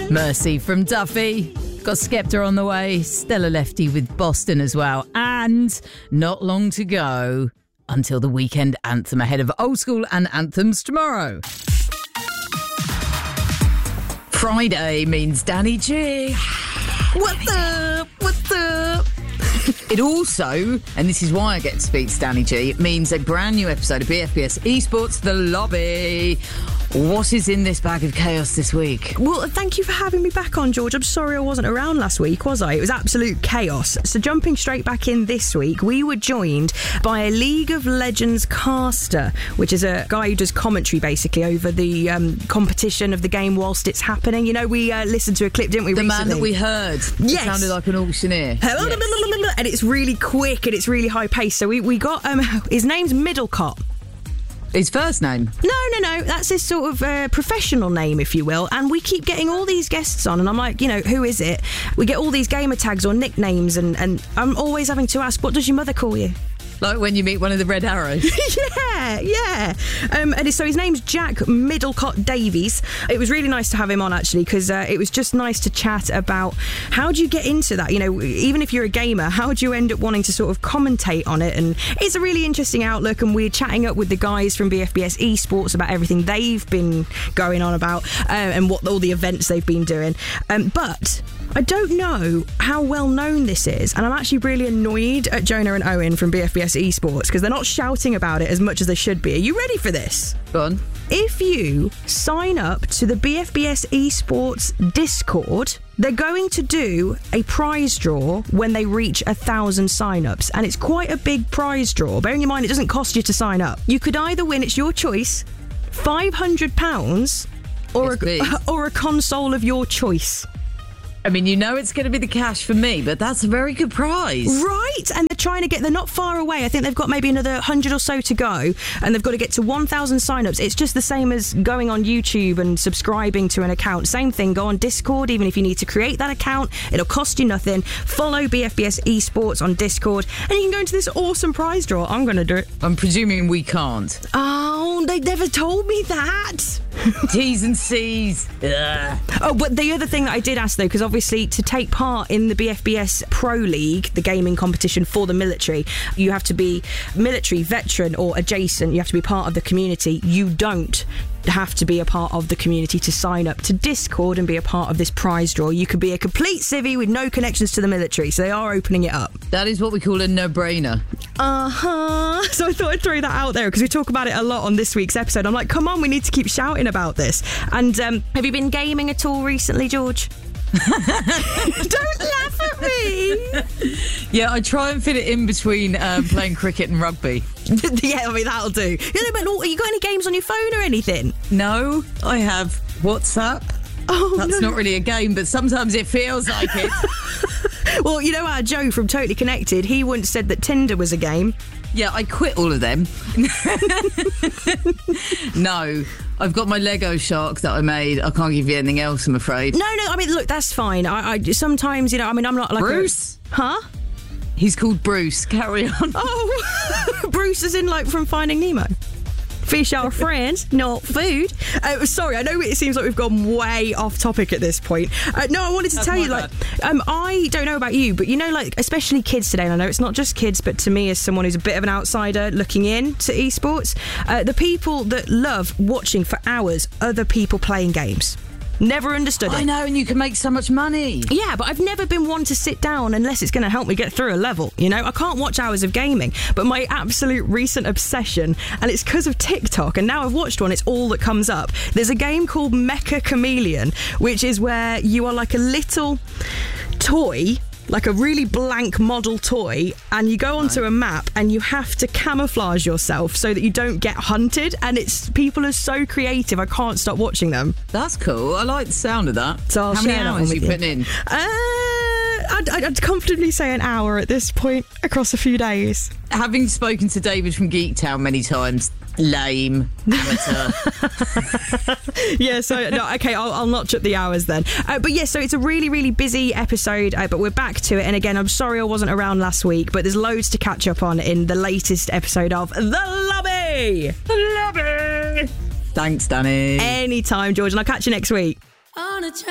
Mercy from Duffy. Got Skepta on the way. Stella Lefty with Boston as well. And not long to go until the weekend anthem ahead of Old School and Anthems tomorrow. Friday means Danny G. What's up? What's up? It also, and this is why I get to speak to Danny G, it means a brand new episode of BFBS Esports The Lobby. What is in this bag of chaos this week? Well, thank you for having me back on, George. I'm sorry I wasn't around last week, was I? It was absolute chaos. So jumping straight back in this week, we were joined by a League of Legends caster, which is a guy who does commentary basically over the competition of the game whilst it's happening. You know, we listened to a clip, didn't we, the recently? Man that we heard. Yes. It sounded like an auctioneer. Yes. And it's really quick and it's really high paced. So we got, his name's Middlecott. His first name? No. That's his sort of professional name, if you will. And we keep getting all these guests on, and I'm like, who is it? We get all these gamer tags or nicknames, and I'm always having to ask, what does your mother call you? Like when you meet one of the Red Arrows. yeah. And so his name's Jack Middlecott Davies. It was really nice to have him on, actually, because it was just nice to chat about how do you get into that? Even if you're a gamer, how do you end up wanting to sort of commentate on it? And it's a really interesting outlook, and we're chatting up with the guys from BFBS Esports about everything they've been going on about and what all the events they've been doing. But I don't know how well known this is, and I'm actually really annoyed at Jonah and Owen from BFBS Esports because they're not shouting about it as much as they should be. Are you ready for this? Go on. If you sign up to the BFBS Esports Discord, they're going to do a prize draw when they reach 1,000 sign-ups, and it's quite a big prize draw. Bearing in mind it doesn't cost you to sign up. You could either win, it's your choice, £500 or a console of your choice. I mean, it's going to be the cash for me, but that's a very good prize. Right, and they're not far away. I think they've got maybe another 100 or so to go, and they've got to get to 1,000 sign-ups. It's just the same as going on YouTube and subscribing to an account. Same thing, go on Discord, even if you need to create that account. It'll cost you nothing. Follow BFBS Esports on Discord, and you can go into this awesome prize draw. I'm going to do it. I'm presuming we can't. Oh, they never told me that. T's and C's. Ugh. Oh, but the other thing that I did ask, though, because obviously to take part in the BFBS Pro League, the gaming competition for the military, you have to be military, veteran or adjacent. You have to be part of the community. You don't have to be a part of the community to sign up to Discord and be a part of this prize draw. You could be a complete civvy with no connections to the military, so they are opening it up. That is what we call a no-brainer. So I thought I'd throw that out there because we talk about it a lot on this week's episode. I'm like, come on, we need to keep shouting about this. And have you been gaming at all recently, George? Don't laugh at me. Yeah, I try and fit it in between playing cricket and rugby. Yeah, I mean, that'll do. But you got any games on your phone or anything? No, I have WhatsApp. Oh, that's not really a game, but sometimes it feels like it. Well, our Joe from Totally Connected, he once said that Tinder was a game. Yeah, I quit all of them. No, I've got my Lego shark that I made. I can't give you anything else, I'm afraid. No, I mean, look, that's fine. I sometimes, I'm not like Bruce? Huh? He's called Bruce. Carry on. Oh, Bruce is in, like, from Finding Nemo. Fish are friends, not food. Sorry, I know it seems like we've gone way off topic at this point. No, I wanted to tell you, I don't know about you, but especially kids today, and I know it's not just kids, but to me as someone who's a bit of an outsider looking in to esports, the people that love watching for hours other people playing games. Never understood it. I know, and you can make so much money. Yeah, but I've never been one to sit down unless it's going to help me get through a level, I can't watch hours of gaming, but my absolute recent obsession, and it's because of TikTok, and now I've watched one, it's all that comes up. There's a game called Mecha Chameleon, which is where you are like a little toy, like a really blank model toy, and you go onto a map and you have to camouflage yourself so that you don't get hunted, and people are so creative, I can't stop watching them. That's cool. I like the sound of that. So how many hours are you putting in? I'd comfortably say an hour at this point across a few days. Having spoken to David from Geektown many times, lame, amateur. Yeah, so no, okay, I'll notch up the hours then. But yeah, so it's a really, really busy episode, but we're back to it. And again, I'm sorry I wasn't around last week, but there's loads to catch up on in the latest episode of The Lobby. The Lobby. Thanks, Danny. Anytime, George, and I'll catch you next week.